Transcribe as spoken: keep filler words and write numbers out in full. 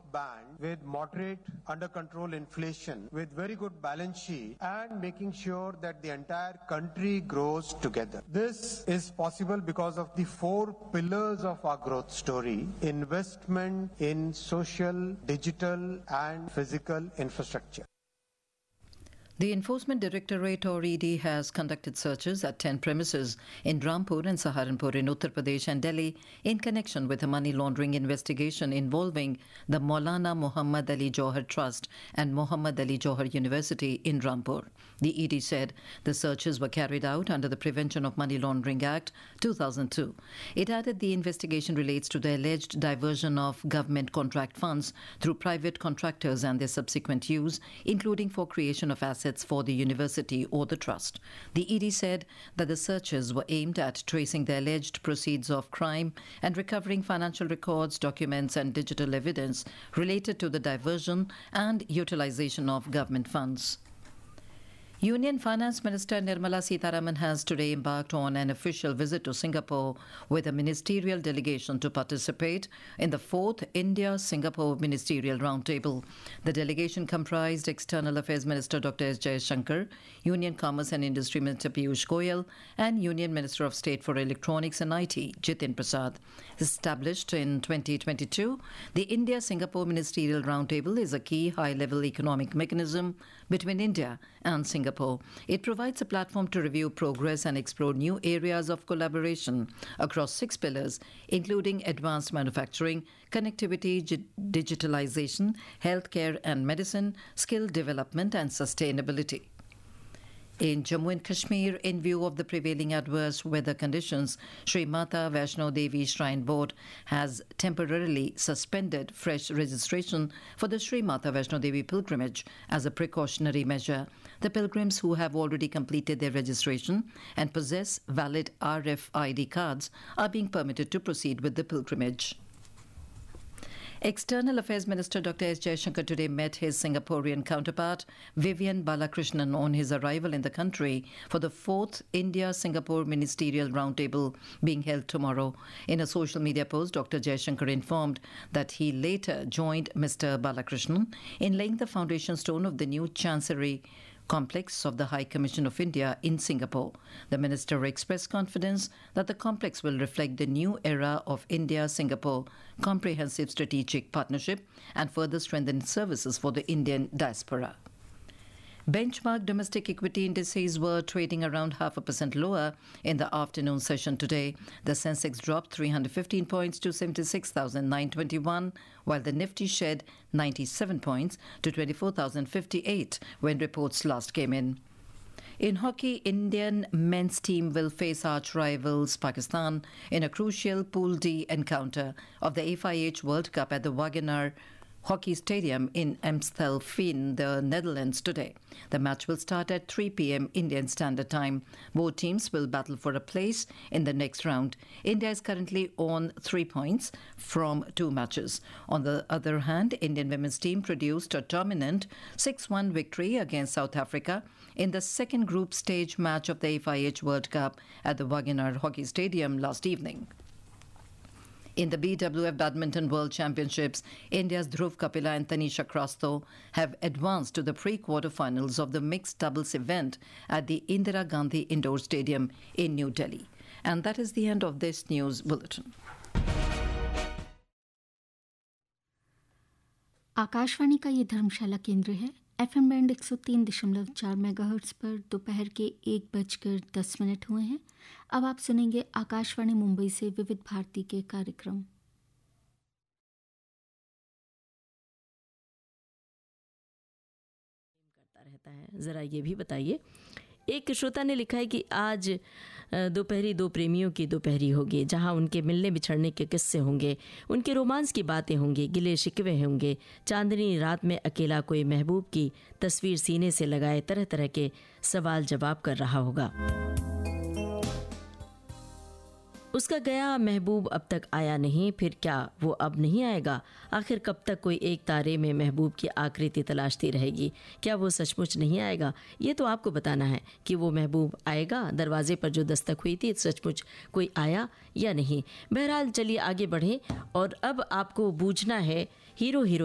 band with moderate under control inflation, with very good balance sheet and making sure that the entire country grows together. This is possible because of the four pillars of our growth story: investment in social, digital and physical infrastructure. The Enforcement Directorate, or E D, has conducted searches at ten premises in Rampur and Saharanpur in Uttar Pradesh and Delhi in connection with a money laundering investigation involving the Maulana Muhammad Ali Johar Trust and Muhammad Ali Johar University in Rampur. The E D said the searches were carried out under the Prevention of Money Laundering Act two thousand two. It added the investigation relates to the alleged diversion of government contract funds through private contractors and their subsequent use, including for creation of assets for the university or the trust. The E D said that the searches were aimed at tracing the alleged proceeds of crime and recovering financial records, documents and digital evidence related to the diversion and utilization of government funds. Union Finance Minister Nirmala Sitharaman has today embarked on an official visit to Singapore with a ministerial delegation to participate in the fourth India-Singapore Ministerial Roundtable. The delegation comprised External Affairs Minister Doctor S. Jaishankar, Union Commerce and Industry Minister Piyush Goyal, and Union Minister of State for Electronics and I T, Jitin Prasad. Established in twenty twenty-two, the India-Singapore Ministerial Roundtable is a key high-level economic mechanism between India and Singapore. It provides a platform to review progress and explore new areas of collaboration across six pillars, including advanced manufacturing, connectivity, g- digitalization, healthcare and medicine, skill development and sustainability. In Jammu and Kashmir, in view of the prevailing adverse weather conditions, Sri Mata Vaishno Devi Shrine Board has temporarily suspended fresh registration for the Sri Mata Vaishno Devi pilgrimage as a precautionary measure. The pilgrims who have already completed their registration and possess valid R F I D cards are being permitted to proceed with the pilgrimage. External Affairs Minister Doctor S. Jaishankar today met his Singaporean counterpart Vivian Balakrishnan on his arrival in the country for the fourth India-Singapore Ministerial Roundtable being held tomorrow. In a social media post, Doctor Jaishankar informed that he later joined Mister Balakrishnan in laying the foundation stone of the new Chancery complex of the High Commission of India in Singapore. The minister expressed confidence that the complex will reflect the new era of India-Singapore comprehensive strategic partnership and further strengthen services for the Indian diaspora. Benchmark domestic equity indices were trading around half a percent lower in the afternoon session today. The Sensex dropped three hundred fifteen points to seventy-six thousand nine hundred twenty-one, while the Nifty shed ninety-seven points to twenty-four thousand fifty-eight when reports last came in. In hockey, Indian men's team will face arch rivals Pakistan in a crucial Pool D encounter of the F I H World Cup at the Wagenaar Hockey Stadium in Amstelveen, the Netherlands today. The match will start at three p.m. Indian Standard Time. Both teams will battle for a place in the next round. India is currently on three points from two matches. On the other hand, Indian women's team produced a dominant six one victory against South Africa in the second group stage match of the F I H World Cup at the Wagenaar Hockey Stadium last evening. In the B W F Badminton World Championships, India's Dhruv Kapila and Tanisha Krasto have advanced to the pre-quarterfinals of the mixed doubles event at the Indira Gandhi Indoor Stadium in New Delhi. And that is the end of this news bulletin. Akashvani का ये धर्मशाला केंद्र है। FM band एक सौ तीन दशमलव चार megahertz पर दोपहर के एक बजकर दस मिनट हुए हैं। अब आप सुनेंगे आकाशवाणी मुंबई से विविध भारती के कार्यक्रम। करता रहता है, ज़रा ये भी बताइए। एक श्रोता ने लिखा है कि आज दोपहरी दो प्रेमियों की दोपहरी होगी, जहां उनके मिलने बिछड़ने के किस्से होंगे, उनके रोमांस की बातें होंगी, गिले शिकवे होंगे। चांदनी रात में अकेला कोई महबूब की तस्वीर सीने से लगाए तरह तरह के सवाल जवाब कर रहा होगा। उसका गया महबूब अब तक आया नहीं, फिर क्या वो अब नहीं आएगा? आखिर कब तक कोई एक तारे में महबूब की आकृति तलाशती रहेगी? क्या वो सचमुच नहीं आएगा? ये तो आपको बताना है कि वो महबूब आएगा। दरवाजे पर जो दस्तक हुई थी, सचमुच कोई आया या नहीं? बहरहाल चलिए आगे बढ़ें और अब आपको बूझना है हीरो हीरो